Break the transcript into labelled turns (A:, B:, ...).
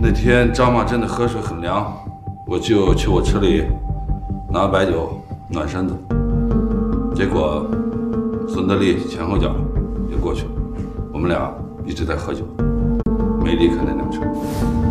A: 那天张马真的河水很凉，我就去我车里拿白酒暖身子，结果孙德利前后脚就过去了，我们俩一直在喝酒，没离开那辆车。